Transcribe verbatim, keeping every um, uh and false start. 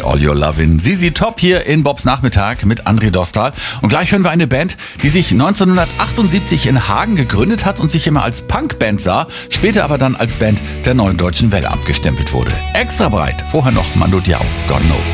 All Your Lovin'. Sisi Top hier in Bobs Nachmittag mit André Dostal. Und gleich hören wir eine Band, die sich neunzehnhundertachtundsiebzig in Hagen gegründet hat und sich immer als Punkband sah, später aber dann als Band der Neuen Deutschen Welle abgestempelt wurde. Extra breit, vorher noch Mando Diao, God Knows.